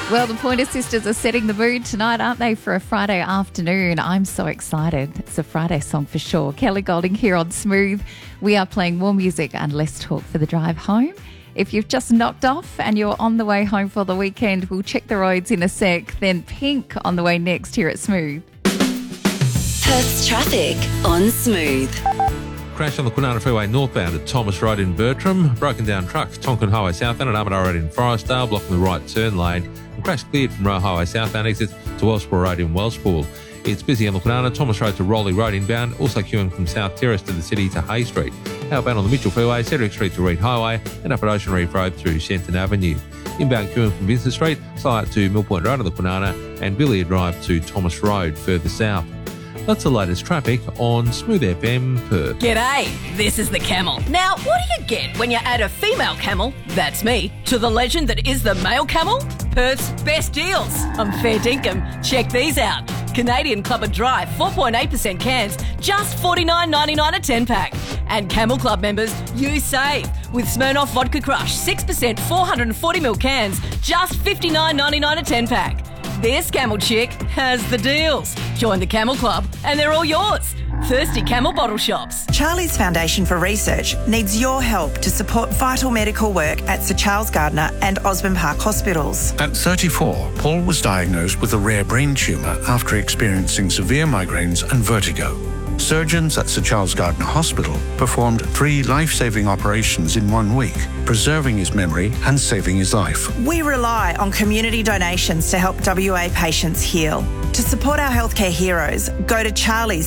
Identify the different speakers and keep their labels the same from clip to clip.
Speaker 1: Well, the Pointer Sisters are setting the mood tonight, aren't they, for a Friday afternoon? I'm so excited. It's a Friday song for sure. Kelly Golding here on Smooth. We are playing more music and less talk for the drive home. If you've just knocked off and you're on the way home for the weekend, we'll check the roads in a sec. Then Pink on the way next here at Smooth.
Speaker 2: Perth's traffic on Smooth.
Speaker 3: Crash on the Kwinana Freeway northbound at Thomas Road in Bertram. Broken down truck, Tonkin Highway southbound at Armadale Road in Forestdale, blocking the right turn lane. And crash cleared from Roe Highway southbound exits to Wellspool Road in Wellspool. It's busy on the Kwinana, Thomas Road to Rowley Road inbound, also queuing from South Terrace to the city to Hay Street. Outbound on the Mitchell Freeway, Cedric Street to Reed Highway, and up at Ocean Reef Road through Shenton Avenue. Inbound queuing from Vincent Street, slow out to Mill Point Road on the Kwinana, and Billiard Drive to Thomas Road further south. That's the latest traffic on Smooth FM Perth.
Speaker 4: G'day, this is the Camel. Now, what do you get when you add a female camel, that's me, to the legend that is the male camel? Perth's best deals. I'm fair dinkum. Check these out. Canadian Club of Dry, 4.8% cans, just $49.99 a 10-pack. And Camel Club members, you save with Smirnoff Vodka Crush, 6%, 440ml cans, just $59.99 a 10-pack. This Camel chick has the deals. Join the Camel Club and they're all yours. Thirsty Camel bottle shops.
Speaker 5: Charlie's Foundation for Research needs your help to support vital medical work at Sir Charles Gardner and Osborne Park hospitals.
Speaker 6: At 34, Paul was diagnosed with a rare brain tumour after experiencing severe migraines and vertigo. Surgeons at Sir Charles Gardner Hospital performed 3 life-saving operations in 1 week, preserving his memory and saving his life.
Speaker 5: We rely on community donations to help WA patients heal. To support our healthcare heroes, go to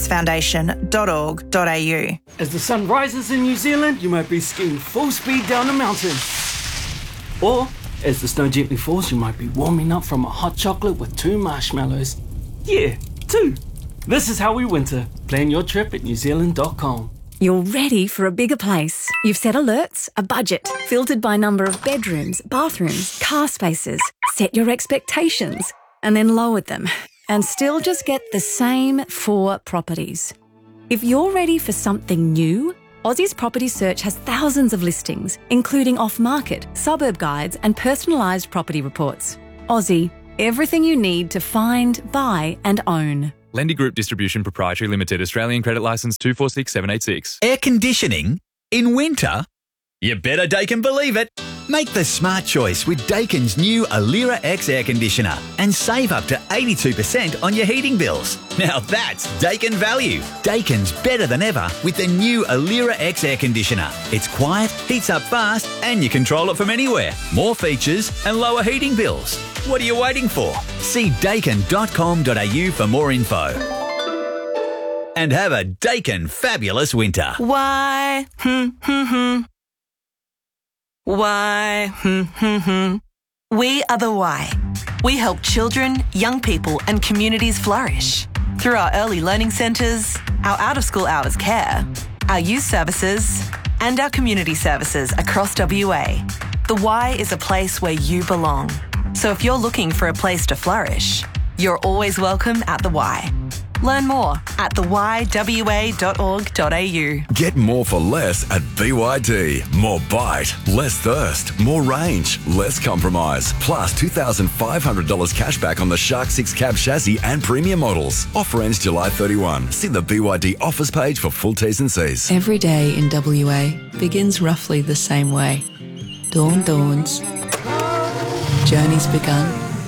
Speaker 5: charliesfoundation.org.au.
Speaker 7: As the sun rises in New Zealand, you might be skiing full speed down a mountain. Or, as the snow gently falls, you might be warming up from a hot chocolate with 2 marshmallows. Yeah, 2. This is how we winter. Plan your trip at newzealand.com.
Speaker 8: You're ready for a bigger place. You've set alerts, a budget, filtered by number of bedrooms, bathrooms, car spaces, set your expectations, and then lowered them, and still just get the same 4 properties. If you're ready for something new, Aussie's Property Search has thousands of listings, including off-market, suburb guides, and personalised property reports. Aussie, everything you need to find, buy, and own.
Speaker 9: Lendy Group Distribution Proprietary Limited, Australian Credit Licence 246786.
Speaker 10: Air conditioning? In winter? You better Daikin believe it. Make the smart choice with Daikin's new Alira X air conditioner and save up to 82% on your heating bills. Now that's Daikin value. Daikin's better than ever with the new Alira X air conditioner. It's quiet, heats up fast, and you control it from anywhere. More features and lower heating bills. What are you waiting for? See Daikin.com.au for more info. And have a Daikin fabulous winter.
Speaker 5: Why? Why? We are the Why. We help children, young people and communities flourish through our early learning centres, our out-of-school hours care, our youth services and our community services across WA. The Y is a place where you belong. So if you're looking for a place to flourish, you're always welcome at the Y. Learn more at theYWA.org.au.
Speaker 11: Get more for less at BYD. More bite, less thirst, more range, less compromise. Plus $2,500 cash back on the Shark 6 cab chassis and premium models. Offer ends July 31. See the BYD offers page for full T's and C's.
Speaker 12: Every day in WA begins roughly the same way. Dawn dawns. Journey's begun.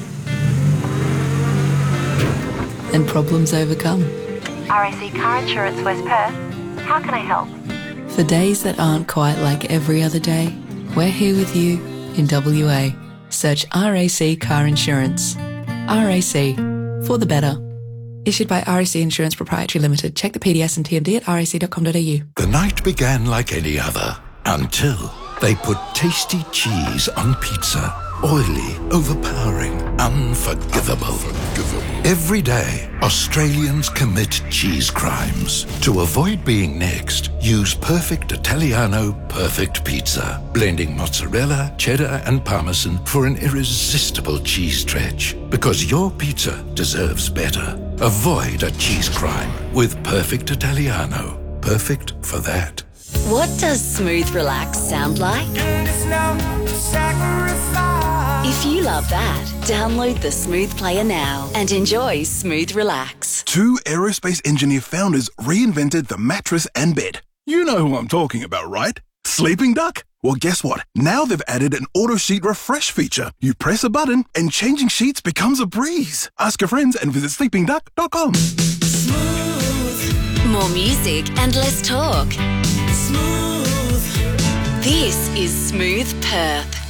Speaker 12: And problems overcome.
Speaker 13: RAC Car Insurance West Perth. How can I help?
Speaker 12: For days that aren't quite like every other day, we're here with you in WA. Search RAC Car Insurance. RAC, for the better. Issued by RAC Insurance Proprietary Limited. Check the PDS and TMD at rac.com.au.
Speaker 14: The night began like any other until they put tasty cheese on pizza. Oily, overpowering, unforgivable. Every day, Australians commit cheese crimes. To avoid being next, use Perfect Italiano Perfect Pizza, blending mozzarella, cheddar and parmesan for an irresistible cheese stretch. Because your pizza deserves better. Avoid a cheese crime with Perfect Italiano. Perfect for that.
Speaker 2: What does smooth relax sound like?
Speaker 15: And it's no sacrifice.
Speaker 2: If you love that, download the Smooth Player now and enjoy Smooth Relax.
Speaker 15: Two aerospace engineer founders reinvented the mattress and bed. You know who I'm talking about, right? Sleeping Duck? Well, guess what? Now they've added an auto sheet refresh feature. You press a button and changing sheets becomes a breeze. Ask your friends and visit sleepingduck.com.
Speaker 2: More music and less talk. This is Smooth Perth.